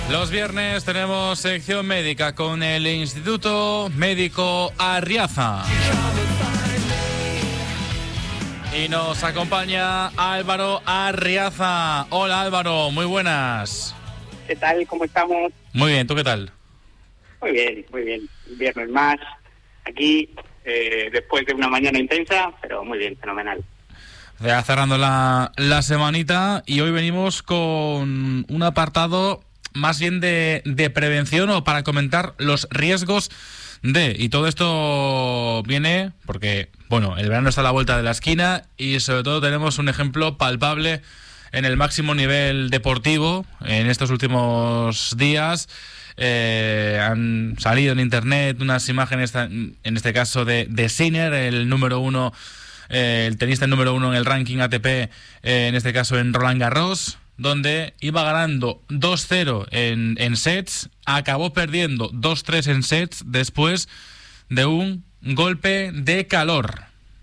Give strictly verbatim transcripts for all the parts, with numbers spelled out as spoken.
Los viernes tenemos sección médica con el Instituto Médico Arriaza. Y nos acompaña Álvaro Arriaza. Hola Álvaro, muy buenas. ¿Qué tal? ¿Cómo estamos? Muy bien, ¿tú qué tal? Muy bien, muy bien. Un viernes más aquí, eh, después de una mañana intensa, pero muy bien, fenomenal. Ya cerrando la, la semanita, y hoy venimos con un apartado más bien de, de prevención, o para comentar los riesgos de, y todo esto viene porque, bueno, el verano está a la vuelta de la esquina y sobre todo tenemos un ejemplo palpable en el máximo nivel deportivo. En estos últimos días eh, han salido en internet unas imágenes, en este caso de, de Sinner, el número uno, eh, el tenista número uno en el ranking A T P, eh, en este caso en Roland Garros, donde iba ganando dos cero en, en sets, acabó perdiendo dos tres en sets después de un golpe de calor.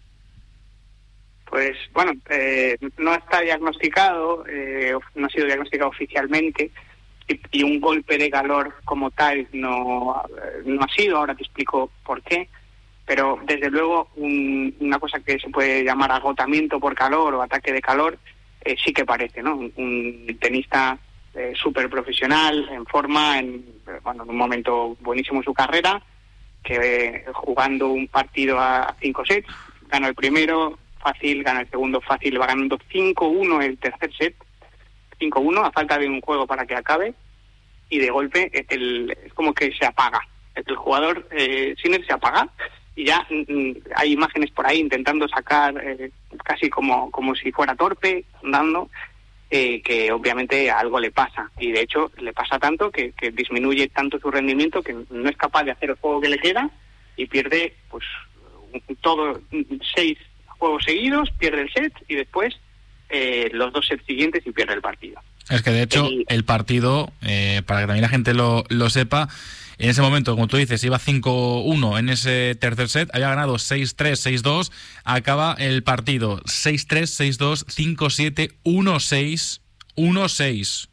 Pues bueno, eh, no está diagnosticado, eh, no ha sido diagnosticado oficialmente, y, y un golpe de calor como tal no, no ha sido. Ahora te explico por qué, pero desde luego un, una cosa que se puede llamar agotamiento por calor o ataque de calor, Eh, sí que parece, ¿no? Un, un tenista eh, súper profesional, en forma, en, bueno, en un momento buenísimo en su carrera, que eh, jugando un partido a cinco sets, gana el primero fácil, gana el segundo fácil, va ganando cinco uno el tercer set, cinco uno a falta de un juego para que acabe, y de golpe el, es como que se apaga. El jugador eh, Sinner se apaga, y ya mm, hay imágenes por ahí intentando sacar eh, casi como como si fuera torpe, andando, eh, que obviamente algo le pasa, y de hecho le pasa tanto que, que disminuye tanto su rendimiento que no es capaz de hacer el juego que le queda y pierde pues todo, seis juegos seguidos, pierde el set y después eh, los dos sets siguientes y pierde el partido. Es que de hecho el, el partido, eh, para que también la gente lo, lo sepa, en ese momento, como tú dices, iba cinco uno en ese tercer set, había ganado seis tres, seis dos, acaba el partido seis tres, seis dos, cinco siete, uno seis, uno seis.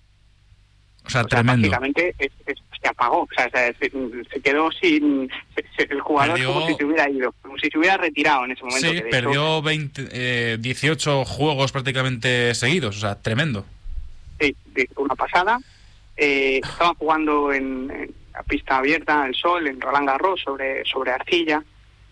O sea, o sea tremendo. Básicamente es, es, se apagó, o sea, se, se quedó sin... Se, se, el jugador perdió, como si se hubiera ido, como si se hubiera retirado en ese momento. Sí, que de perdió hecho, veinte, eh, dieciocho juegos prácticamente seguidos, o sea, tremendo. Sí, una pasada. Eh, estaban jugando en... en la pista abierta, el sol, en Roland Garros, sobre, sobre arcilla,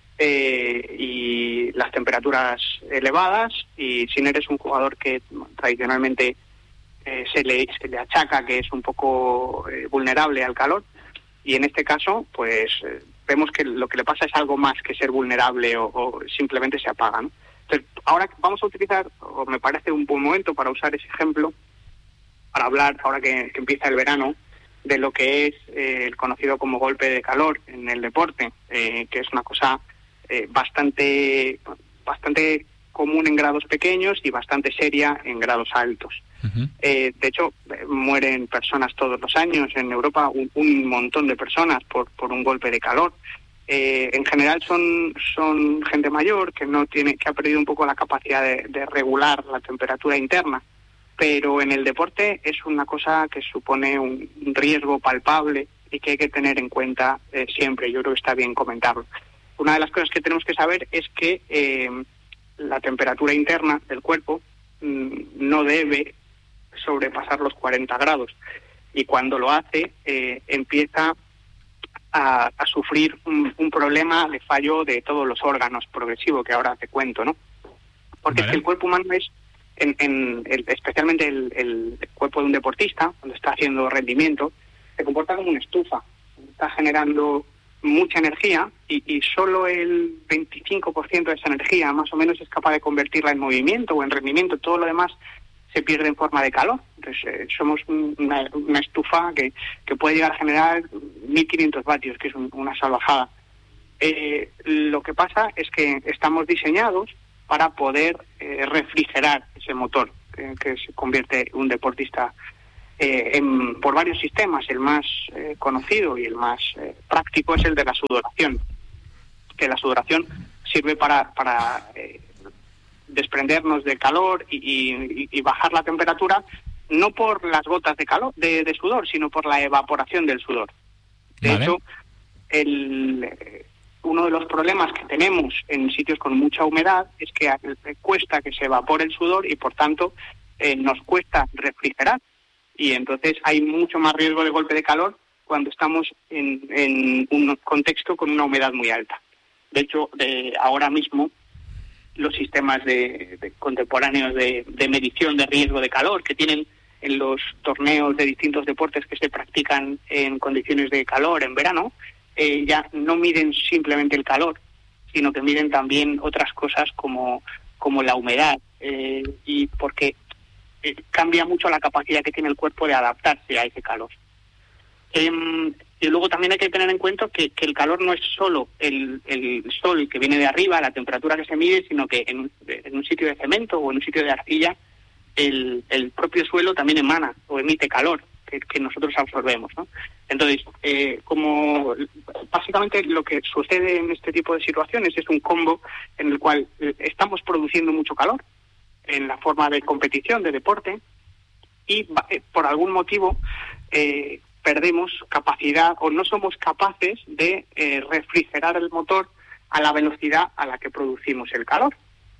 eh, y las temperaturas elevadas, y Sinner es un jugador que tradicionalmente eh, se le se le achaca que es un poco eh, vulnerable al calor, y en este caso pues eh, vemos que lo que le pasa es algo más que ser vulnerable o, o simplemente se apaga, ¿no? Entonces, ahora vamos a utilizar, o me parece un buen momento para usar ese ejemplo, para hablar, ahora que, que empieza el verano, de lo que es eh, el conocido como golpe de calor en el deporte, eh, que es una cosa eh, bastante bastante común en grados pequeños y bastante seria en grados altos. Uh-huh. Eh, de hecho, eh, mueren personas todos los años en Europa, un, un montón de personas por, por un golpe de calor. Eh, en general son son gente mayor que no tiene que ha perdido un poco la capacidad de, de regular la temperatura interna. Pero en el deporte es una cosa que supone un riesgo palpable y que hay que tener en cuenta eh, siempre. Yo creo que está bien comentarlo. Una de las cosas que tenemos que saber es que eh, la temperatura interna del cuerpo mmm, no debe sobrepasar los cuarenta grados. Y cuando lo hace, eh, empieza a, a sufrir un, un problema de fallo de todos los órganos progresivo, que ahora te cuento, ¿no? Porque vale. Es que el cuerpo humano es... En, en el, especialmente el, el cuerpo de un deportista, cuando está haciendo rendimiento, se comporta como una estufa. Está generando mucha energía y, y solo el veinticinco por ciento de esa energía más o menos es capaz de convertirla en movimiento o en rendimiento. Todo lo demás se pierde en forma de calor. Entonces eh, somos un, una, una estufa que, que puede llegar a generar mil quinientos vatios, que es un, una salvajada. Eh, lo que pasa es que estamos diseñados para poder eh, refrigerar ese motor, eh, que se convierte un deportista eh, en, por varios sistemas. El más eh, conocido y el más eh, práctico es el de la sudoración, que la sudoración sirve para, para eh, desprendernos de calor y, y, y bajar la temperatura no por las gotas de calor, de, de sudor, sino por la evaporación del sudor. De vale. hecho, el, uno de los problemas que tenemos en sitios con mucha humedad es que cuesta que se evapore el sudor y, por tanto, eh, nos cuesta refrigerar. Y entonces hay mucho más riesgo de golpe de calor cuando estamos en, en un contexto con una humedad muy alta. De hecho, de ahora mismo, los sistemas de, de contemporáneos de, de medición de riesgo de calor que tienen en los torneos de distintos deportes que se practican en condiciones de calor en verano, eh, ya no miden simplemente el calor, sino que miden también otras cosas como, como la humedad, eh, y porque eh, cambia mucho la capacidad que tiene el cuerpo de adaptarse a ese calor. Eh, y luego también hay que tener en cuenta que, que el calor no es solo el, el sol que viene de arriba, la temperatura que se mide, sino que en, en un sitio de cemento o en un sitio de arcilla, el, el propio suelo también emana o emite calor que, que nosotros absorbemos, ¿no? Entonces, eh, como básicamente lo que sucede en este tipo de situaciones es un combo en el cual estamos produciendo mucho calor en la forma de competición, de deporte, y eh, por algún motivo eh, perdemos capacidad o no somos capaces de eh, refrigerar el motor a la velocidad a la que producimos el calor.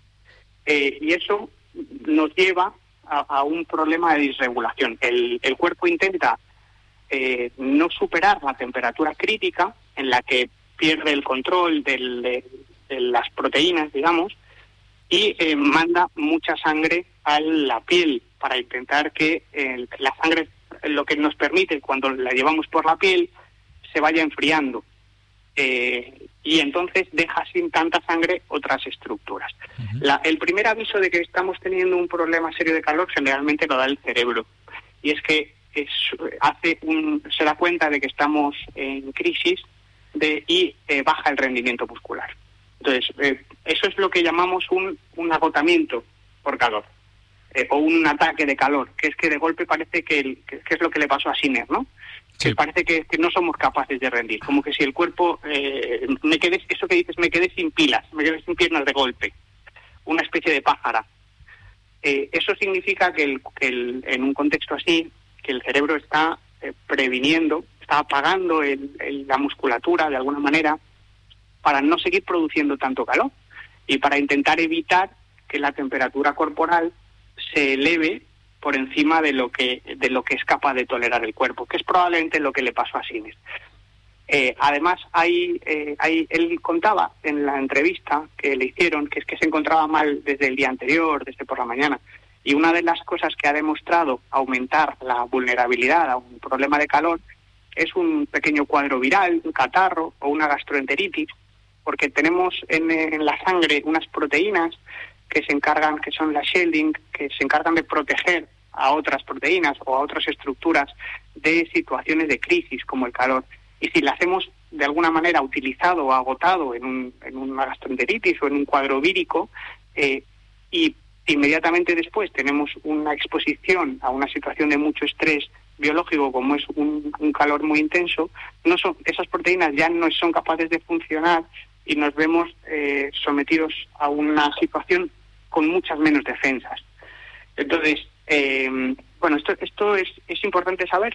Eh, y eso nos lleva a, a un problema de disregulación. El, el cuerpo intenta eh, no superar la temperatura crítica en la que pierde el control del, de, de las proteínas, digamos, y eh, manda mucha sangre a la piel para intentar que eh, la sangre, lo que nos permite cuando la llevamos por la piel, se vaya enfriando. Eh, y entonces deja sin tanta sangre otras estructuras. Uh-huh. La, el primer aviso de que estamos teniendo un problema serio de calor generalmente lo da el cerebro. Y es que es, hace un, se da cuenta de que estamos en crisis de, y eh, baja el rendimiento muscular. Entonces, eh, eso es lo que llamamos un, un agotamiento por calor, eh, o un ataque de calor, que es que de golpe parece que, el, que, que es lo que le pasó a Sinner, ¿no? Sí. Que parece que, que no somos capaces de rendir, como que si el cuerpo, eh, me quedé, eso que dices, me quedé sin pilas, me quedé sin piernas de golpe, una especie de pájara. Eh, eso significa que, el, que el, en un contexto así, que el cerebro está eh, previniendo, está apagando el, el, la musculatura de alguna manera, para no seguir produciendo tanto calor y para intentar evitar que la temperatura corporal se eleve por encima de lo que de lo que es capaz de tolerar el cuerpo, que es probablemente lo que le pasó a Sinner. Eh, además, hay, eh, hay, él contaba en la entrevista que le hicieron que es que se encontraba mal desde el día anterior, desde por la mañana, y una de las cosas que ha demostrado aumentar la vulnerabilidad a un problema de calor es un pequeño cuadro viral, un catarro o una gastroenteritis, porque tenemos en, en la sangre unas proteínas que se encargan, que son la shielding, que se encargan de proteger a otras proteínas o a otras estructuras de situaciones de crisis como el calor. Y si las hemos de alguna manera utilizado o agotado en, un, en una gastroenteritis o en un cuadro vírico, eh, y inmediatamente después tenemos una exposición a una situación de mucho estrés biológico como es un, un calor muy intenso, no son, esas proteínas ya no son capaces de funcionar y nos vemos eh, sometidos a una situación con muchas menos defensas. Entonces, eh, bueno, esto esto es, es importante saber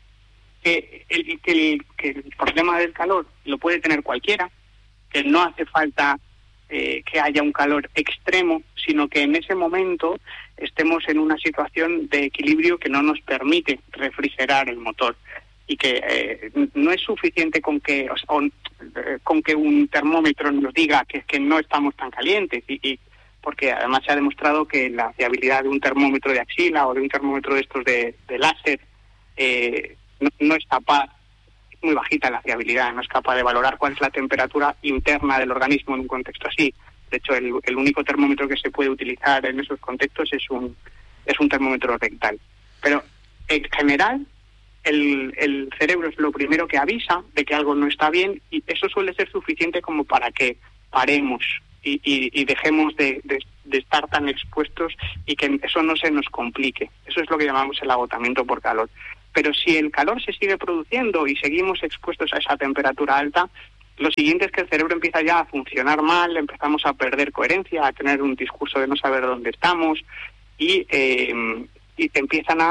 que el, que, el, que el problema del calor lo puede tener cualquiera, que no hace falta eh, que haya un calor extremo, sino que en ese momento estemos en una situación de equilibrio que no nos permite refrigerar el motor. Y que eh, no es suficiente con que o sea, on, eh, con que un termómetro nos diga que, que no estamos tan calientes, y, y porque además se ha demostrado que la fiabilidad de un termómetro de axila o de un termómetro de estos de, de láser eh, no, no es capaz, es muy bajita la fiabilidad, no es capaz de valorar cuál es la temperatura interna del organismo en un contexto así. De hecho, el, el único termómetro que se puede utilizar en esos contextos es un es un termómetro rectal. Pero en general El, el cerebro es lo primero que avisa de que algo no está bien, y eso suele ser suficiente como para que paremos y, y, y dejemos de, de, de estar tan expuestos y que eso no se nos complique. Eso es lo que llamamos el agotamiento por calor. Pero si el calor se sigue produciendo y seguimos expuestos a esa temperatura alta, lo siguiente es que el cerebro empieza ya a funcionar mal, empezamos a perder coherencia, a tener un discurso de no saber dónde estamos y... Eh, y te empiezan a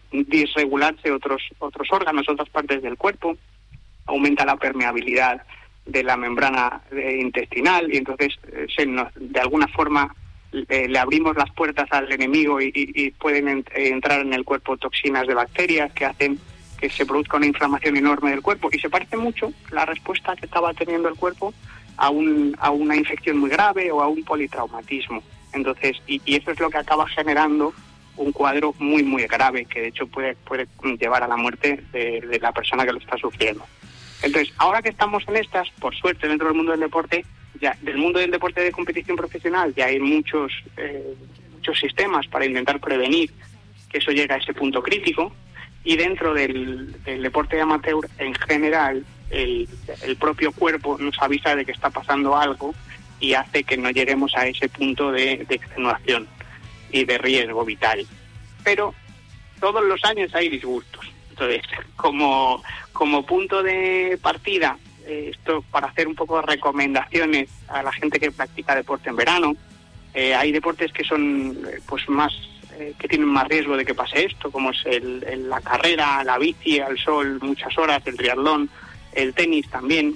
disregularse otros otros órganos, otras partes del cuerpo, aumenta la permeabilidad de la membrana eh, intestinal y entonces eh, se nos, de alguna forma eh, le abrimos las puertas al enemigo y, y, y pueden ent- entrar en el cuerpo toxinas de bacterias que hacen que se produzca una inflamación enorme del cuerpo, y se parece mucho la respuesta que estaba teniendo el cuerpo a un a una infección muy grave o a un politraumatismo. Entonces, y, y eso es lo que acaba generando un cuadro muy muy grave, que de hecho puede puede llevar a la muerte de, de la persona que lo está sufriendo. Entonces, ahora que estamos en estas, por suerte dentro del mundo del deporte, ya del mundo del deporte de competición profesional, ya hay muchos eh, muchos sistemas para intentar prevenir que eso llegue a ese punto crítico. Y dentro del, del deporte amateur, en general, el, el propio cuerpo nos avisa de que está pasando algo y hace que no lleguemos a ese punto de, de extenuación y de riesgo vital. Pero todos los años hay disgustos. Entonces, como, como punto de partida, eh, esto para hacer un poco de recomendaciones a la gente que practica deporte en verano, eh, hay deportes que son eh, pues más... que tienen más riesgo de que pase esto, como es el, el, la carrera, la bici al sol muchas horas, el triatlón, el tenis también.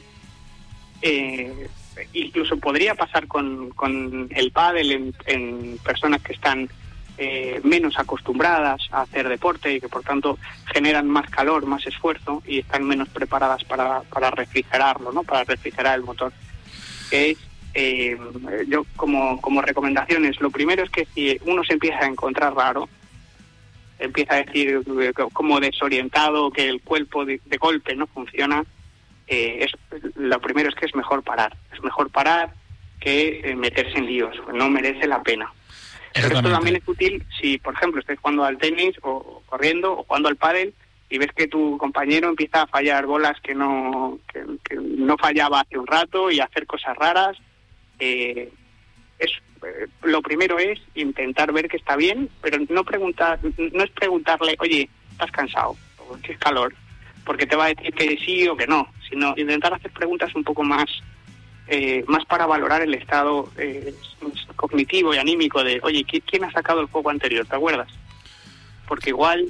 Eh, incluso podría pasar con, con el pádel en, en personas que están eh, menos acostumbradas a hacer deporte y que por tanto generan más calor, más esfuerzo y están menos preparadas para, para refrigerarlo, ¿no? Para refrigerar el motor. Que es Eh, yo como, como recomendaciones, lo primero es que si uno se empieza a encontrar raro, empieza a decir eh, como desorientado, que el cuerpo de, de golpe no funciona, eh, es, lo primero es que es mejor parar, es mejor parar que eh, meterse en líos, no merece la pena. Pero esto también es útil si, por ejemplo, estés jugando al tenis o, o corriendo o jugando al pádel y ves que tu compañero empieza a fallar bolas que no, que, que no fallaba hace un rato y a hacer cosas raras. Eh, es, eh, lo primero es intentar ver que está bien, pero no preguntar, no es preguntarle, oye, ¿estás cansado? ¿O tienes calor? Porque te va a decir que sí o que no, sino intentar hacer preguntas un poco más eh, más para valorar el estado eh, cognitivo y anímico de, oye, ¿quién ha sacado el juego anterior? ¿Te acuerdas? Porque igual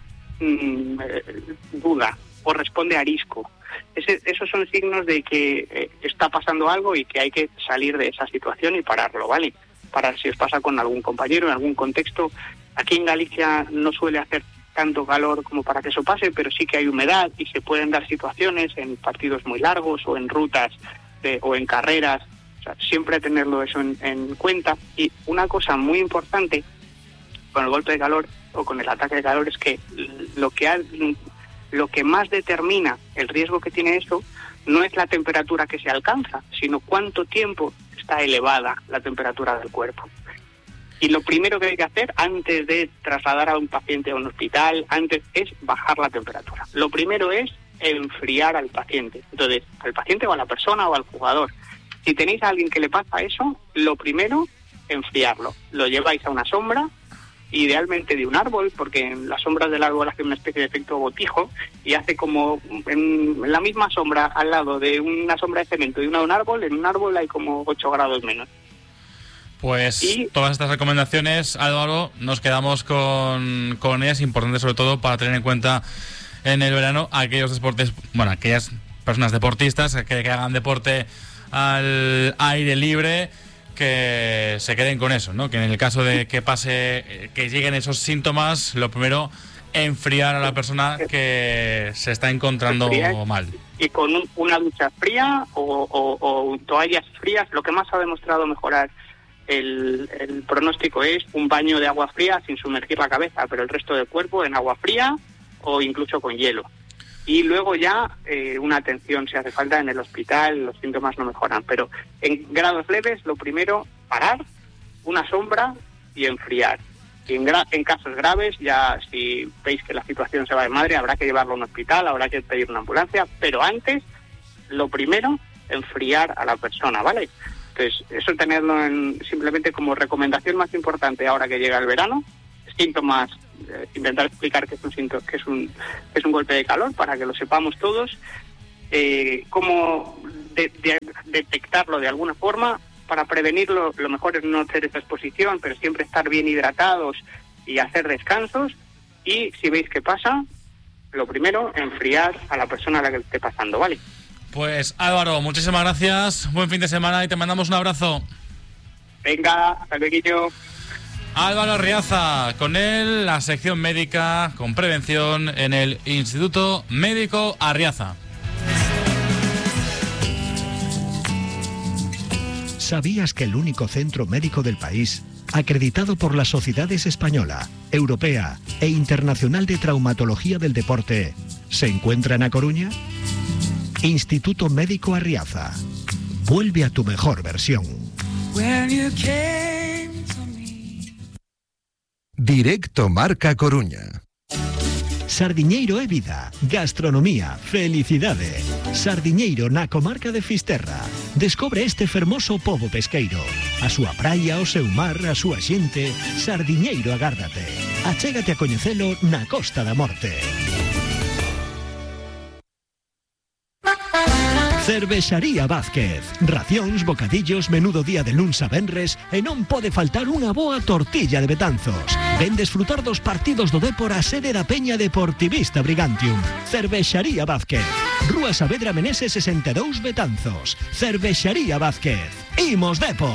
mmm, eh, duda o responde arisco. Ese, esos son signos de que eh, está pasando algo y que hay que salir de esa situación y pararlo, ¿vale? Parar si os pasa con algún compañero en algún contexto. Aquí en Galicia no suele hacer tanto calor como para que eso pase, pero sí que hay humedad y se pueden dar situaciones en partidos muy largos o en rutas de, o en carreras. O sea, siempre tenerlo eso en, en cuenta. Y una cosa muy importante con el golpe de calor o con el ataque de calor es que lo que ha... Lo que más determina el riesgo que tiene eso no es la temperatura que se alcanza, sino cuánto tiempo está elevada la temperatura del cuerpo. Y lo primero que hay que hacer antes de trasladar a un paciente a un hospital, antes es bajar la temperatura. Lo primero es enfriar al paciente. Entonces, al paciente o a la persona o al jugador. Si tenéis a alguien que le pasa eso, lo primero, enfriarlo. Lo lleváis a una sombra, idealmente de un árbol, porque en las sombras del árbol hace una especie de efecto botijo y hace como en la misma sombra al lado de una sombra de cemento y una de un árbol, en un árbol hay como ocho grados menos. Pues y, todas estas recomendaciones, Álvaro, nos quedamos con, con ellas, importantes sobre todo para tener en cuenta en el verano aquellos deportes, bueno, aquellas personas deportistas que, que hagan deporte al aire libre, que se queden con eso, ¿no? Que en el caso de que pase, que lleguen esos síntomas, lo primero, enfriar a la persona que se está encontrando enfriar, mal. Y con un, una ducha fría o, o, o toallas frías, lo que más ha demostrado mejorar el, el pronóstico es un baño de agua fría sin sumergir la cabeza, pero el resto del cuerpo en agua fría o incluso con hielo. Y luego ya eh, una atención si hace falta en el hospital, los síntomas no mejoran. Pero en grados leves, lo primero, parar, una sombra y enfriar. Y en, gra- en casos graves, ya si veis que la situación se va de madre, habrá que llevarlo a un hospital, habrá que pedir una ambulancia. Pero antes, lo primero, enfriar a la persona, ¿vale? Entonces, eso tenerlo en, simplemente como recomendación más importante ahora que llega el verano. Síntomas, eh, intentar explicar qué es un síntoma, qué es un qué es un golpe de calor para que lo sepamos todos, eh, cómo de, de, detectarlo de alguna forma para prevenirlo. Lo mejor es no hacer esa exposición, pero siempre estar bien hidratados y hacer descansos y si veis que pasa, lo primero, enfriar a la persona a la que esté pasando, ¿vale? Pues Álvaro, muchísimas gracias, buen fin de semana y te mandamos un abrazo. Venga, hasta luego. Álvaro Arriaza, con él la sección médica con prevención en el Instituto Médico Arriaza. ¿Sabías que el único centro médico del país, acreditado por las sociedades española, europea e internacional de traumatología del deporte, se encuentra en A Coruña? Instituto Médico Arriaza. Vuelve a tu mejor versión. Directo Marca Coruña. Sardiñeiro é vida, gastronomía, felicidade. Sardiñeiro na comarca de Fisterra. Descobre este fermoso pobo pesqueiro. A súa praia, o seu mar, a súa xente. Sardiñeiro agárdate. Achégate a coñecelo na Costa da Morte. Cervexaría Vázquez. Racións, bocadillos, menudo día de luns a venres e non pode faltar unha boa tortilla de Betanzos. Ven desfrutar dos partidos do Dépor a sede da Peña Deportivista Brigantium. Cervexaría Vázquez. Rúa Saavedra Meneses sesenta e dous Betanzos. Cervexaría Vázquez. Imos Dépor.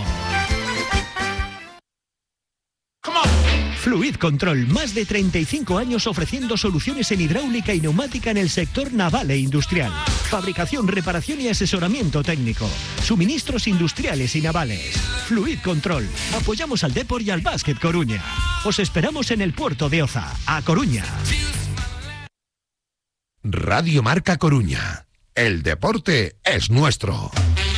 Fluid Control, más de treinta y cinco años ofreciendo soluciones en hidráulica y neumática en el sector naval e industrial. Fabricación, reparación y asesoramiento técnico. Suministros industriales y navales. Fluid Control. Apoyamos al Dépor y al Básquet Coruña. Os esperamos en el puerto de Oza, A Coruña. Radio Marca Coruña. El deporte es nuestro.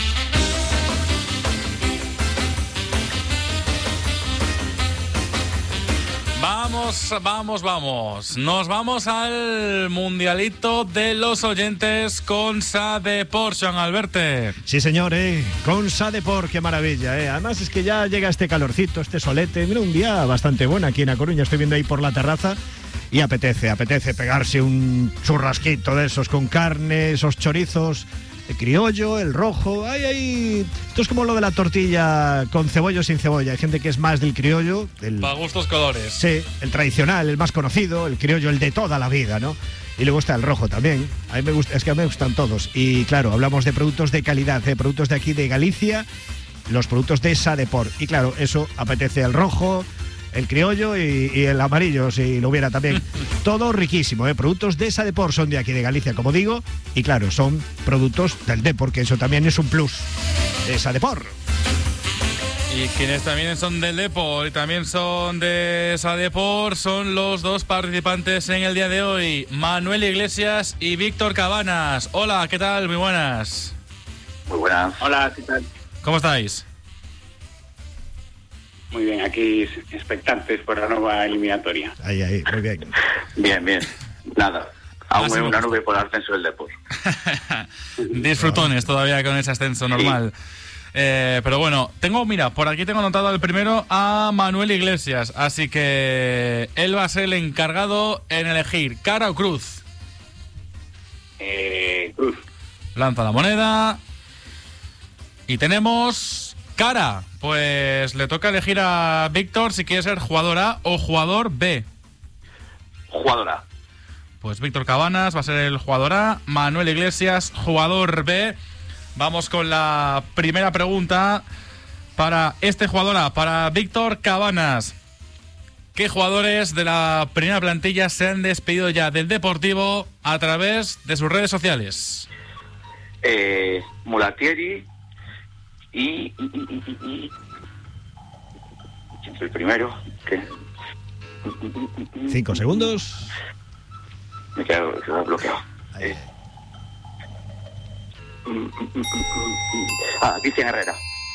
Vamos, vamos, vamos. Nos vamos al mundialito de los oyentes con Sadepor, Joan Alberte. Sí, señor, eh. Con Sadepor, qué maravilla, eh. Además es que ya llega este calorcito, este solete. Mira, un día bastante bueno aquí en A Coruña. Estoy viendo ahí por la terraza y apetece, apetece pegarse un churrasquito de esos con carne, esos chorizos, el criollo, el rojo. Ay, ay. Esto es como lo de la tortilla con cebolla o sin cebolla. Hay gente que es más del criollo. Del... Para gustos colores. Sí, el tradicional, el más conocido, el criollo, el de toda la vida, ¿no? Y luego está el rojo también. A mí me gusta, es que a mí me gustan todos. Y claro, hablamos de productos de calidad, de productos de aquí de Galicia, los productos de Sadepor. Y claro, eso apetece el rojo, el criollo y, y el amarillo, si lo hubiera también. Todo riquísimo, ¿eh? Productos de Sadepor son de aquí de Galicia, como digo, y claro, son productos del Dépor, que eso también es un plus de Sadepor. Y quienes también son del Dépor y también son de Sadepor son los dos participantes en el día de hoy, Manuel Iglesias y Víctor Cabanas. Hola, ¿qué tal? Muy buenas. Muy buenas. Hola, ¿qué tal? ¿Cómo estáis? Muy bien, aquí expectantes por la nueva eliminatoria. Ahí, ahí, muy bien. Bien, bien. Nada, aún Ah, en sí, una me nube por el ascenso del Dépor. Disfrutones todavía con ese ascenso normal. Sí. Eh, pero bueno, tengo, mira, por aquí tengo anotado el primero a Manuel Iglesias, así que él va a ser el encargado en elegir cara o cruz. Eh, cruz. Lanza la moneda y tenemos cara. Pues le toca elegir a Víctor si quiere ser jugador A o jugador B. Jugadora. Pues Víctor Cabanas va a ser el jugador A, Manuel Iglesias, jugador B. Vamos con la primera pregunta para este jugador A, para Víctor Cabanas. ¿Qué jugadores de la primera plantilla se han despedido ya del Deportivo a través de sus redes sociales? Eh, Mulatieri y, y, y, y, y... ¿Quién es el primero? ¿Qué? Cinco segundos. Me quedo, me quedo bloqueado. Ahí. Eh. Ah, Cristian Herrera.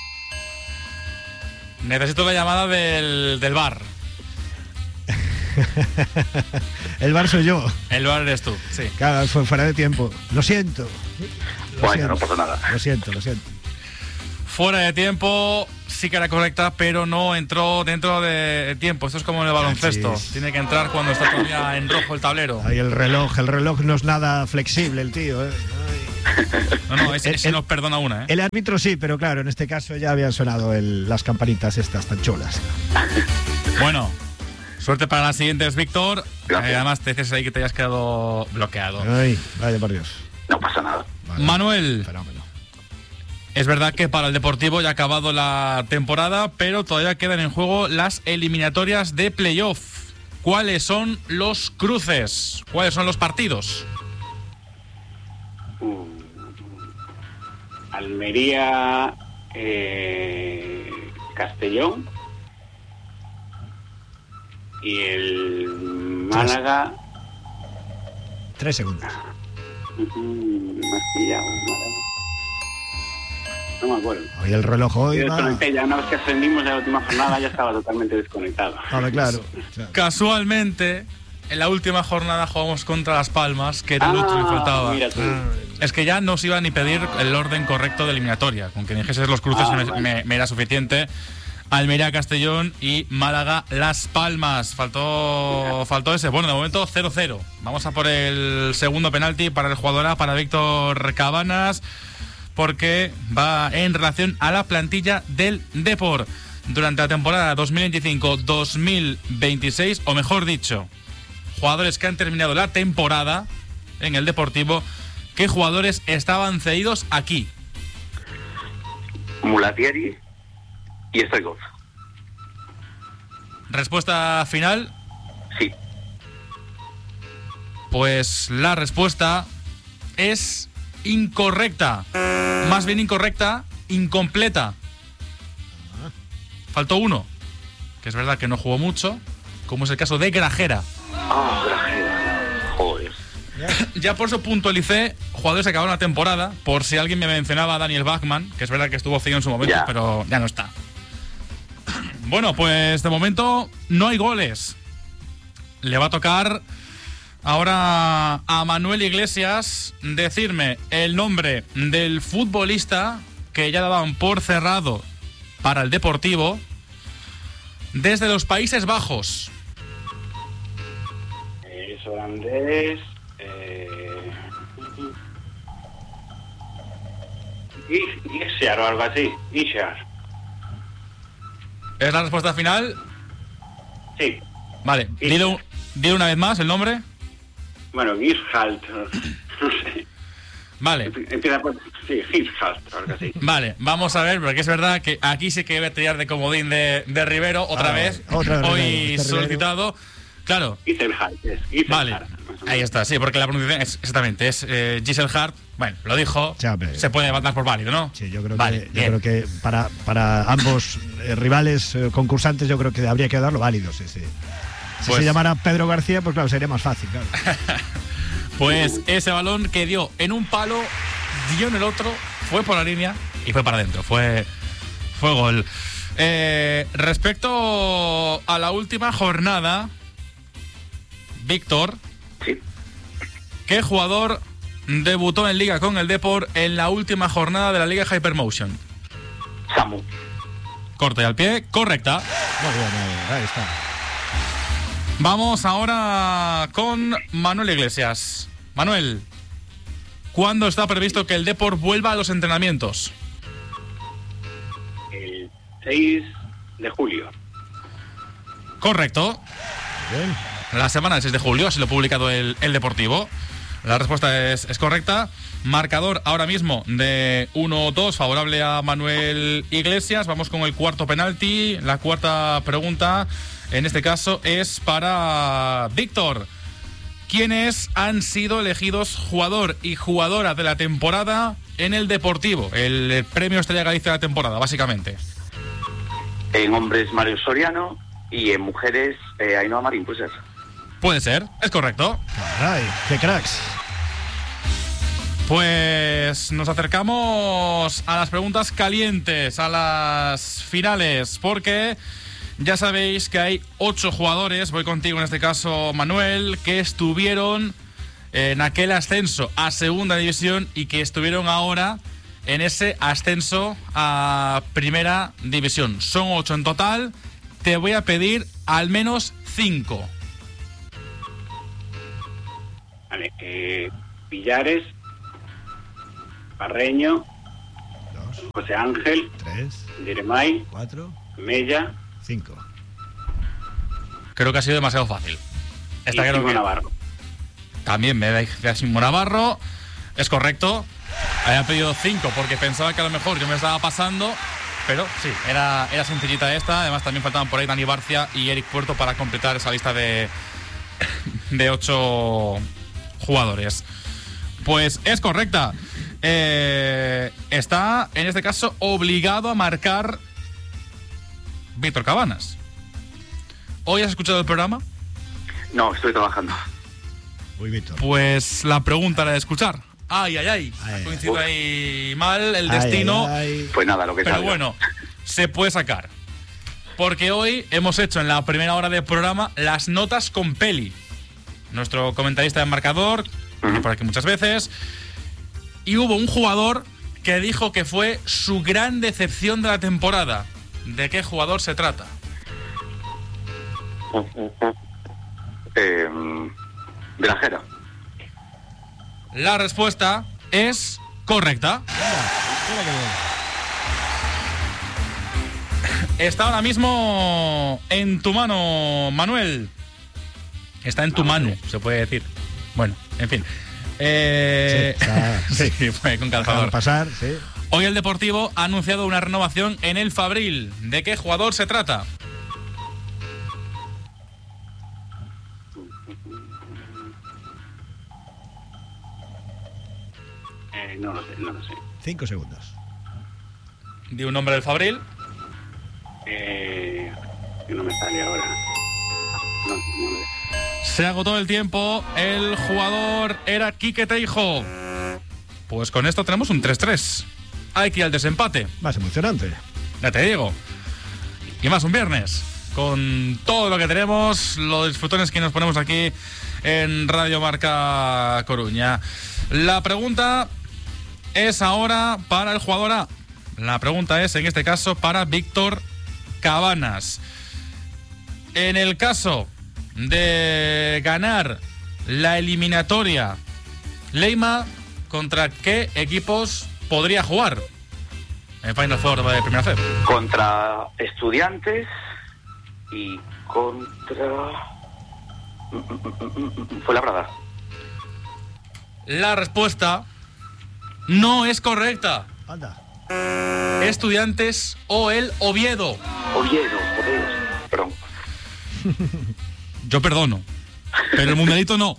Necesito la llamada del, del bar. El bar soy yo. El bar eres tú, sí. Claro, fue fuera de tiempo. Lo siento. Lo Bueno, siento. no pasa nada. Lo siento, lo siento. Fuera de tiempo, sí que era correcta, pero no entró dentro de tiempo. Esto es como en el baloncesto. Cachis. Tiene que entrar cuando está todavía en rojo el tablero. Ahí el reloj, el reloj no es nada flexible, el tío, ¿eh? Ay. No, no, ese, El- ese el- nos perdona una, ¿eh? El árbitro sí, pero claro, en este caso ya habían sonado el- las campanitas estas tan chulas. Bueno, Suerte para las siguientes, Víctor. Eh, Gracias. además, te dices ahí que te hayas quedado bloqueado. Ay, vaya por Dios. No pasa nada. Vale. Manuel, Fenómeno. es verdad que para el Deportivo ya ha acabado la temporada, pero todavía quedan en juego las eliminatorias de playoff. ¿Cuáles son los cruces? ¿Cuáles son los partidos? Uh, Almería, eh, Castellón y el Málaga. Tres segundos. Uh, me has pillado, Málaga. No me acuerdo. Hoy el reloj hoy Yo va. desconecté ya, una vez que ascendimos de la última jornada ya estaba totalmente desconectado. Vale, claro. claro. Casualmente, en la última jornada jugamos contra Las Palmas, que era el último que faltaba. Mira tú. Es que ya no os iba ni pedir el orden correcto de eliminatoria. Con que dijeses los cruces Ah, me, vale. me- me era suficiente. Almería, Castellón y Málaga, Las Palmas. Faltó, faltó ese. Bueno, de momento cero cero. Vamos a por el segundo penalti para el jugador A, para Víctor Cabanas, porque va en relación a la plantilla del Depor durante la temporada dos mil veinticinco dos mil veintiséis, o mejor dicho, jugadores que han terminado la temporada en el Deportivo. ¿Qué jugadores estaban cedidos aquí? Mulatieri y Stoichkov. Respuesta final. Sí. Pues la respuesta es incorrecta. Más bien incorrecta, incompleta. Faltó uno, que es verdad que no jugó mucho, como es el caso de Grajera. Ah, Grajera. Joder. Ya por eso puntualicé jugadores que acabaron la temporada, por si alguien me mencionaba a Daniel Bachmann, que es verdad que estuvo cedido en su momento, Ya. pero ya no está. Bueno, pues de momento no hay goles. Le va a tocar ahora a Manuel Iglesias decirme el nombre del futbolista que ya daban por cerrado para el Deportivo desde los Países Bajos. Es holandés. Eh... Ishar o algo así. Ishar. ¿Es la respuesta final? Sí. Vale, dilo, dilo una vez más el nombre. Bueno, Gishalt. No sé. Vale, Empieza por. Sí, Gishalt o algo así. vale, vamos a ver, porque es verdad que aquí sí que voy a tirar de comodín de, de Rivero otra Ah, vez. otra vez Hoy Rivero, este solicitado. Claro, Iselhart. Es Iselhart. vale, más o menos. ahí está, sí, porque la pronunciación es exactamente, es eh, Giselle Hart. Bueno, lo dijo, Sí, hombre. se puede dar por válido, ¿no? Sí, yo creo Vale, que, yo bien. creo que para, para ambos eh, rivales eh, concursantes yo creo que habría que darlo válido, sí, sí. Si Pues- se llamara Pedro García, pues claro, sería más fácil, claro. Pues ese balón que dio en un palo, dio en el otro, fue por la línea y fue para adentro. Fue, fue gol. Eh, respecto a la última jornada, Víctor, Sí. ¿qué jugador debutó en Liga con el Depor en la última jornada de la Liga Hypermotion? Samu. Corte al pie, correcta. Muy bien, muy bien, ahí está. Vamos ahora con Manuel Iglesias. Manuel, ¿cuándo está previsto que el Depor vuelva a los entrenamientos? El seis de julio. Correcto. Bien. La semana del seis de julio, así lo ha publicado el, el Deportivo. La respuesta es, es correcta. Marcador ahora mismo de uno dos, favorable a Manuel Iglesias. Vamos con el cuarto penalti. La cuarta pregunta, en este caso, es para Víctor. ¿Quiénes han sido elegidos jugador y jugadora de la temporada en el Deportivo? El premio Estrella Galicia de la temporada, básicamente. En hombres, Mario Soriano. Y en mujeres, eh, Ainhoa Marín, pues eso. Puede ser, es correcto. Caray, qué cracks. Pues nos acercamos a las preguntas calientes, a las finales, porque ya sabéis que hay ocho jugadores, voy contigo en este caso, Manuel, que estuvieron en aquel ascenso a segunda división y que estuvieron ahora en ese ascenso a primera división. Son ocho en total, te voy a pedir al menos cinco. Vale. Eh, Pillares. Parreño. Dos, José Ángel. tres, Jeremai. cuatro, Mella. cinco. creo que ha sido demasiado fácil. Esta y creo Simón que Navarro. también me da Simón Navarro. Es correcto. Había pedido cinco porque pensaba que a lo mejor yo me estaba pasando. Pero sí, era, era sencillita esta. Además también faltaban por ahí Dani Barcia y Eric Puerto para completar esa lista de, de ocho jugadores. Pues es correcta. Eh, está, en este caso, obligado a marcar Víctor Cabanas. ¿Hoy has escuchado el programa? No, estoy trabajando. Uy, Víctor. Pues la pregunta era de escuchar. Ay, ay, ay. Ay, Ha coincidido ahí mal el destino. Ay, ay, ay. Pues nada, lo que Pero salga. bueno, se puede sacar. Porque hoy hemos hecho en la primera hora del programa las notas con Peli. Nuestro comentarista de marcador, Ujú. por aquí muchas veces. Y hubo un jugador que dijo que fue su gran decepción de la temporada. ¿De qué jugador se trata? Eh, Granjera. La respuesta es correcta. Mira qué bien. Está ahora mismo en tu mano, Manuel. Está en tu mano, se puede decir. Bueno, en fin. Eh, Sí, está- sí, sí. fue con Dejaron calzador. pasar, sí. Hoy el Deportivo ha anunciado una renovación en el Fabril. ¿De qué jugador se trata? Eh, no lo sé, no lo sé. Cinco segundos. De un nombre del Fabril. Eh, que no me sale ahora. No, no lo sé. Se agotó el tiempo. El jugador era Quique Teijo. Pues con esto tenemos un tres tres. Hay que ir al desempate. Más emocionante. Ya te digo. Y más un viernes. Con todo lo que tenemos, los disfrutones que nos ponemos aquí en Radio Marca Coruña. La pregunta es ahora para el jugador A. La pregunta es, en este caso, para Víctor Cabanas. En el caso de ganar la eliminatoria, Leima, ¿contra qué equipos podría jugar en Final Four de primera C? Contra Estudiantes y contra... Fue Labrada. La respuesta no es correcta. Anda. Estudiantes o el Oviedo. Oviedo, Oviedo. Perdón. Yo perdono, pero el mundialito no.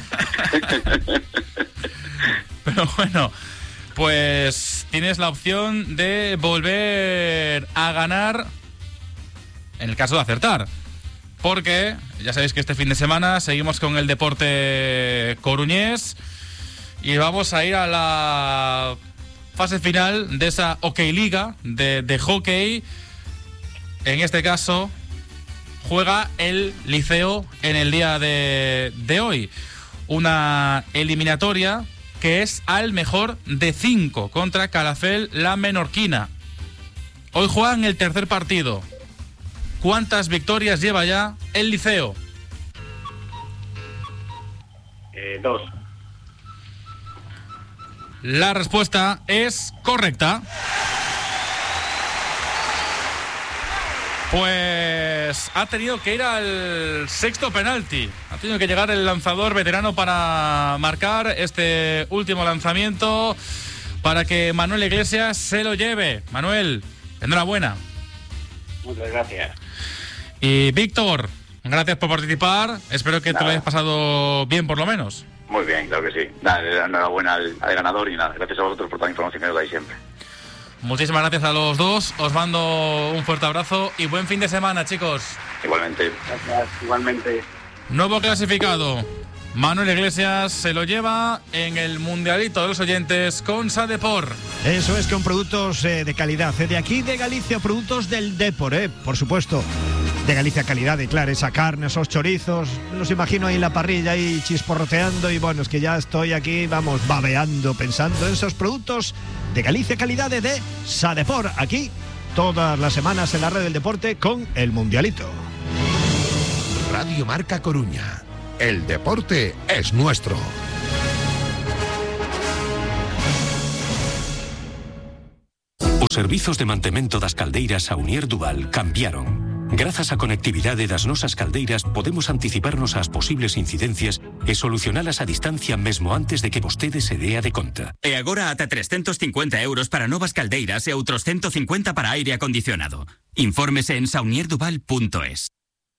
Pero bueno, pues tienes la opción de volver a ganar en el caso de acertar. Porque ya sabéis que este fin de semana seguimos con el deporte coruñés y vamos a ir a la fase final de esa OK Liga de, de hockey. En este caso juega el Liceo en el día de, de hoy. Una eliminatoria que es al mejor de cinco contra Calafell la Menorquina. Hoy juegan el tercer partido. ¿Cuántas victorias lleva ya el Liceo? Eh, dos. La respuesta es correcta. Pues ha tenido que ir al sexto penalti. Ha tenido que llegar el lanzador veterano para marcar este último lanzamiento para que Manuel Iglesias se lo lleve. Manuel, enhorabuena. Muchas gracias. Y Víctor, gracias por participar. Espero que te lo hayas pasado bien por lo menos. Muy bien, claro que sí. Nada, enhorabuena al, al ganador y nada, gracias a vosotros por toda la información que nos dais siempre. Muchísimas gracias a los dos. Os mando un fuerte abrazo y buen fin de semana, chicos. Igualmente. Gracias, igualmente. Nuevo clasificado. Manuel Iglesias se lo lleva en el Mundialito de los Oyentes con Sadepor. Eso es, con productos eh, de calidad. eh, De aquí, de Galicia, productos del Depor, eh, por supuesto. De Galicia calidad, de claro, esa carne, esos chorizos. Me los imagino ahí en la parrilla, ahí chisporroteando. Y bueno, es que ya estoy aquí, vamos, babeando, pensando en esos productos de Galicia calidad de, de Sadepor. Aquí, todas las semanas en la red del deporte con el Mundialito. Radio Marca Coruña. El deporte es nuestro. Os servizos de mantemento das caldeiras Saunier Duval cambiaron. Grazas á conectividade das nosas caldeiras podemos anticiparnos ás posibles incidencias e solucionalas a distancia mesmo antes de que vostede se dea de conta. E agora ata trescentos cincuenta euros para novas caldeiras e outros ciento cincuenta para aire acondicionado. Infórmese en saunier duval punto es.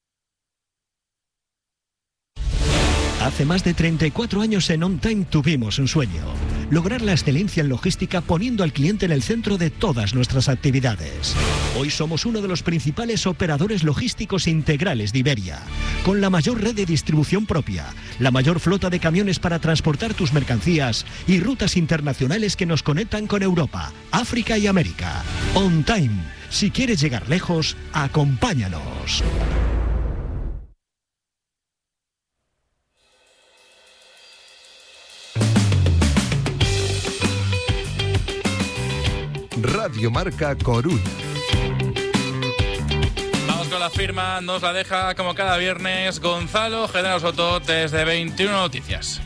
Hace más de treinta y cuatro años en On Time tuvimos un sueño: lograr la excelencia en logística poniendo al cliente en el centro de todas nuestras actividades. Hoy somos uno de los principales operadores logísticos integrales de Iberia, con la mayor red de distribución propia, la mayor flota de camiones para transportar tus mercancías y rutas internacionales que nos conectan con Europa, África y América. On Time. Si quieres llegar lejos, acompáñanos. Radio Marca Coruña. Vamos con la firma, nos la deja como cada viernes Gonzalo General Soto desde veintiuno Noticias.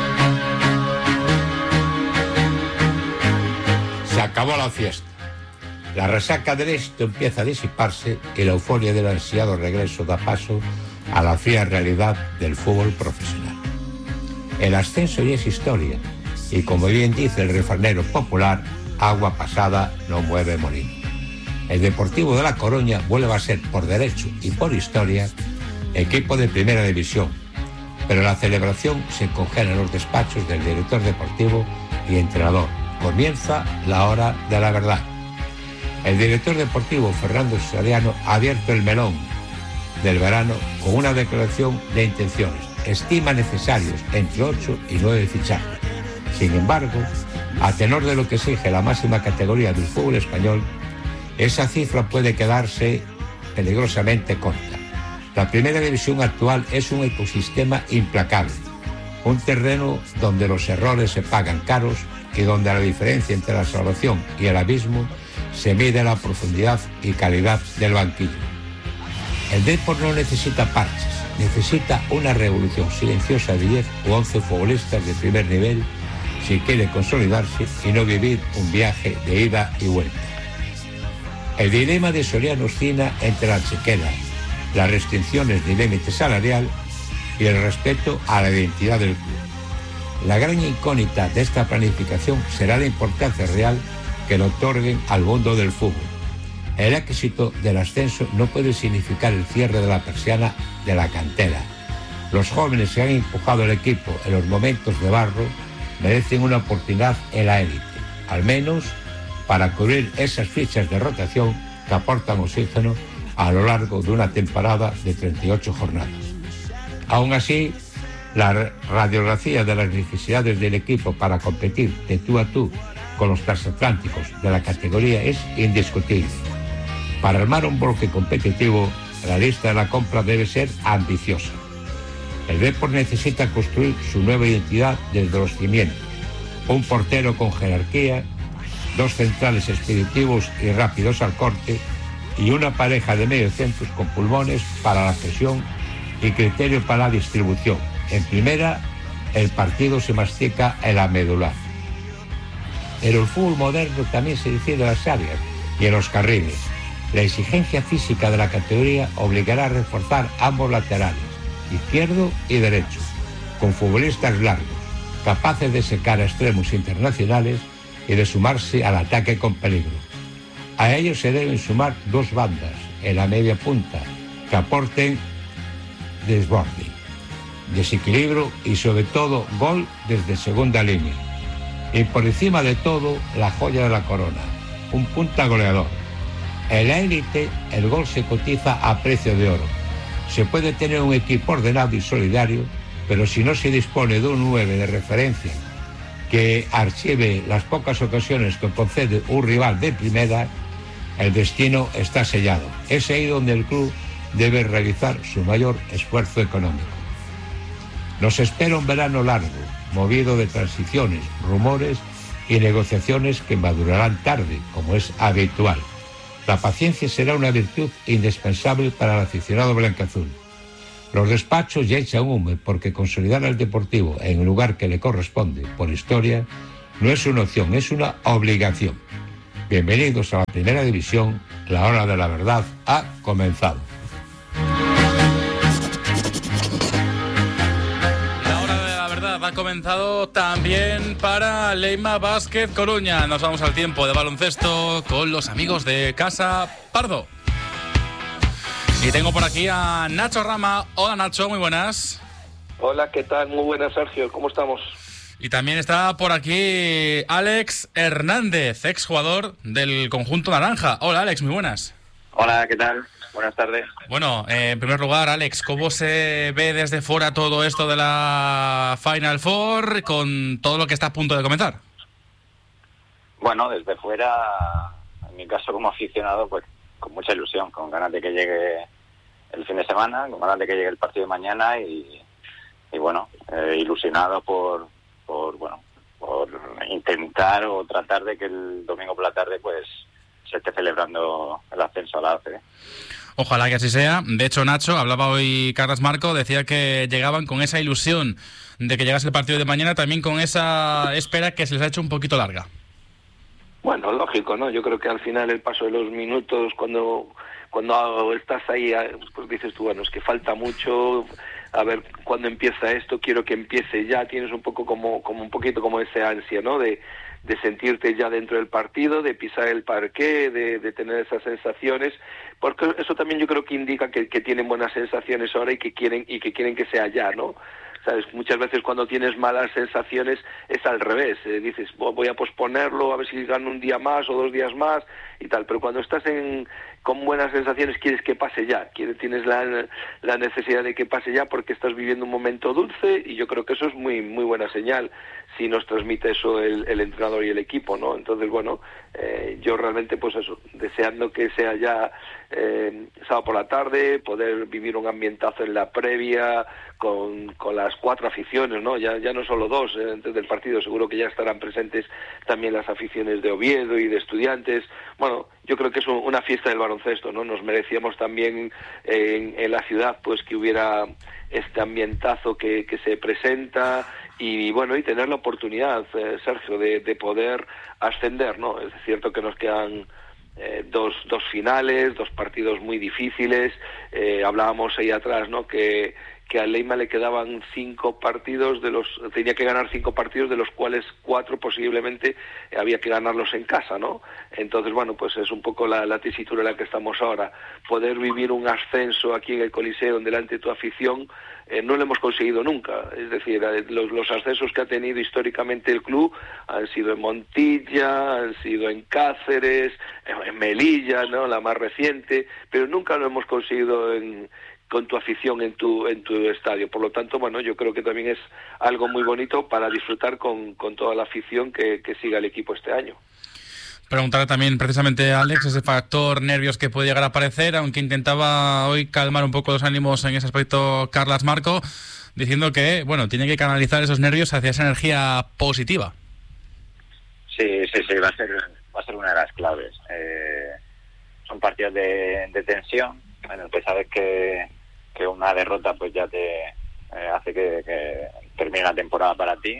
Se acabó la fiesta. La resaca del éxito empieza a disiparse y la euforia del ansiado regreso da paso a la fría realidad del fútbol profesional. El ascenso ya es historia y, como bien dice el refranero popular, agua pasada no mueve molino. El Deportivo de La Coruña vuelve a ser, por derecho y por historia, equipo de primera división, pero la celebración se congela en los despachos del director deportivo y entrenador. Comienza la hora de la verdad. El director deportivo Fernando Soriano ha abierto el melón del verano con una declaración de intenciones. Estima necesarios entre ocho y nueve fichajes. Sin embargo, a tenor de lo que exige la máxima categoría del fútbol español, esa cifra puede quedarse peligrosamente corta. La primera división actual es un ecosistema implacable, un terreno donde los errores se pagan caros y donde la diferencia entre la salvación y el abismo se mide en la profundidad y calidad del banquillo. El Depor no necesita parches, necesita una revolución silenciosa de diez u once futbolistas de primer nivel si quiere consolidarse y no vivir un viaje de ida y vuelta. El dilema de Soriano oscila entre la chequera, las restricciones de límite salarial y el respeto a la identidad del club. La gran incógnita de esta planificación será la importancia real que le otorguen al mundo del fútbol. El éxito del ascenso no puede significar el cierre de la persiana de la cantera. Los jóvenes que han empujado el equipo en los momentos de barro merecen una oportunidad en la élite, al menos para cubrir esas fichas de rotación que aportan oxígeno a lo largo de una temporada de treinta y ocho jornadas. Aún así, la radiografía de las necesidades del equipo para competir de tú a tú con los transatlánticos de la categoría es indiscutible. Para armar un bloque competitivo, la lista de la compra debe ser ambiciosa. El Depor necesita construir su nueva identidad desde los cimientos. Un portero con jerarquía, dos centrales expeditivos y rápidos al corte y una pareja de mediocentros con pulmones para la presión y criterio para la distribución. En primera, el partido se mastica en la medular. Pero el fútbol moderno también se decide en las áreas y en los carriles. La exigencia física de la categoría obligará a reforzar ambos laterales, izquierdo y derecho, con futbolistas largos, capaces de secar a extremos internacionales y de sumarse al ataque con peligro. A ellos se deben sumar dos bandas en la media punta que aporten desborde, desequilibrio y sobre todo gol desde segunda línea. Y por encima de todo, la joya de la corona, un punta goleador. En la élite, el gol se cotiza a precio de oro. Se puede tener un equipo ordenado y solidario, pero si no se dispone de un nueve de referencia que archive las pocas ocasiones que concede un rival de primera, el destino está sellado. Es ahí donde el club debe realizar su mayor esfuerzo económico. Nos espera un verano largo, movido de transiciones, rumores y negociaciones que madurarán tarde, como es habitual. La paciencia será una virtud indispensable para el aficionado blancaazul. Los despachos ya echan humo porque consolidar al Deportivo en el lugar que le corresponde por historia no es una opción, es una obligación. Bienvenidos a la Primera División, la hora de la verdad ha comenzado. comenzado también para Leima Basket Coruña. Nos vamos al tiempo de baloncesto con los amigos de Casa Pardo. Y tengo por aquí a Nacho Rama. Hola Nacho, muy buenas. Hola, ¿qué tal? Muy buenas, Sergio. ¿Cómo estamos? Y también está por aquí Alex Hernández, exjugador del conjunto naranja. Hola Alex, muy buenas. Hola, ¿qué tal? Buenas tardes. Bueno, eh, en primer lugar, Alex, ¿cómo se ve desde fuera todo esto de la Final Four con todo lo que está a punto de comentar? Bueno, desde fuera, en mi caso como aficionado, pues con mucha ilusión, con ganas de que llegue el fin de semana, con ganas de que llegue el partido de mañana y, y bueno, eh, ilusionado por, por, bueno, por intentar o tratar de que el domingo por la tarde pues se esté celebrando el ascenso a la A C B. Ojalá que así sea. De hecho, Nacho, hablaba hoy Carlos Marco, decía que llegaban con esa ilusión de que llegase el partido de mañana, también con esa espera que se les ha hecho un poquito larga. Bueno, lógico, ¿no? Yo creo que al final el paso de los minutos, cuando cuando estás ahí, pues dices tú, bueno, es que falta mucho, a ver cuándo empieza esto, quiero que empiece ya, tienes un poco como como un poquito como ese ansia, ¿no? De de sentirte ya dentro del partido, de pisar el parqué, de, de tener esas sensaciones, porque eso también yo creo que indica que, que tienen buenas sensaciones ahora y que quieren y que quieren que sea ya, ¿no? ¿Sabes? Muchas veces cuando tienes malas sensaciones es al revés, eh, dices voy a posponerlo, a ver si gano un día más o dos días más y tal, pero cuando estás en con buenas sensaciones quieres que pase ya, quieres, tienes la, la necesidad de que pase ya porque estás viviendo un momento dulce y yo creo que eso es muy muy buena señal si nos transmite eso el, el entrenador y el equipo, ¿no? Entonces, bueno, eh, yo realmente pues eso, deseando que sea ya eh, sábado por la tarde, poder vivir un ambientazo en la previa con, con las cuatro aficiones, ¿no? Ya, ya no solo dos, eh, antes del partido seguro que ya estarán presentes también las aficiones de Oviedo y de Estudiantes. Bueno, yo creo que es un, una fiesta del baloncesto, ¿no? Nos merecíamos también eh, en, en la ciudad pues que hubiera este ambientazo que, que se presenta y bueno, y tener la oportunidad, eh, Sergio, de, de poder ascender, ¿no? Es cierto que nos quedan eh, dos, dos finales, dos partidos muy difíciles, eh, hablábamos ahí atrás, ¿no? Que que a Leima le quedaban cinco partidos, de los tenía que ganar cinco partidos, de los cuales cuatro posiblemente había que ganarlos en casa, ¿no? Entonces, bueno, pues es un poco la, la tesitura en la que estamos ahora. Poder vivir un ascenso aquí en el Coliseo, delante de tu afición, eh, no lo hemos conseguido nunca. Es decir, los, los ascensos que ha tenido históricamente el club han sido en Montilla, han sido en Cáceres, en Melilla, ¿no? La más reciente, pero nunca lo hemos conseguido en con tu afición en tu en tu estadio. Por lo tanto, bueno, yo creo que también es algo muy bonito para disfrutar con, con toda la afición que, que siga el equipo este año. Preguntarle también precisamente a Alex ese factor nervios que puede llegar a aparecer, aunque intentaba hoy calmar un poco los ánimos en ese aspecto Carlos Marco, diciendo que, bueno, tiene que canalizar esos nervios hacia esa energía positiva. Sí, sí, sí, va a ser, va a ser una de las claves. Eh, son partidos de, de tensión, en el que sabes que, que una derrota pues ya te eh, hace que, que termine la temporada para ti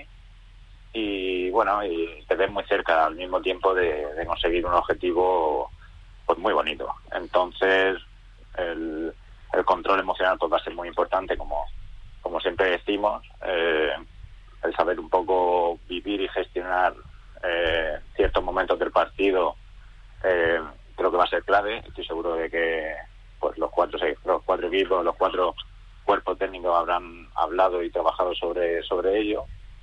y bueno, y te ves muy cerca al mismo tiempo de, de conseguir un objetivo pues muy bonito. Entonces el, el control emocional pues va a ser muy importante, como, como siempre decimos, eh, el saber un poco vivir y gestionar eh, ciertos momentos del partido, eh, creo que va a ser clave. Estoy seguro de que pues los cuatro los cuatro equipos, los cuatro cuerpos técnicos habrán hablado y trabajado sobre sobre ello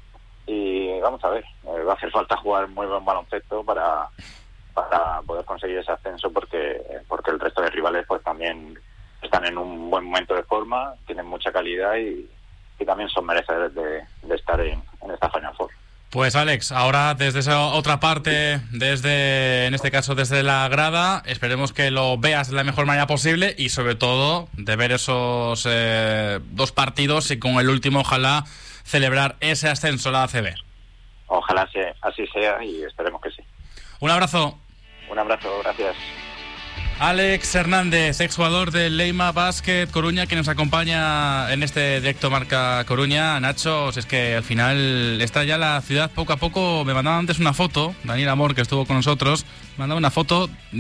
y vamos a ver, eh, va a hacer falta jugar muy buen baloncesto para para poder conseguir ese ascenso porque porque el resto de rivales pues también están en un buen momento de forma, tienen mucha calidad y, y también son merecedores de, de estar en, en esta Final Four. Pues Alex, ahora desde esa otra parte, desde, en este caso desde la grada, esperemos que lo veas de la mejor manera posible y sobre todo de ver esos eh, dos partidos y con el último ojalá celebrar ese ascenso a la A C B. Ojalá sea, así sea y esperemos que sí. Un abrazo. Un abrazo, gracias. Alex Hernández, exjugador del Leima Basket Coruña, que nos acompaña en este directo Marca Coruña. Nacho, es que al final está ya la ciudad poco a poco. Me mandaba antes una foto, Daniel Amor, que estuvo con nosotros, me mandaba una foto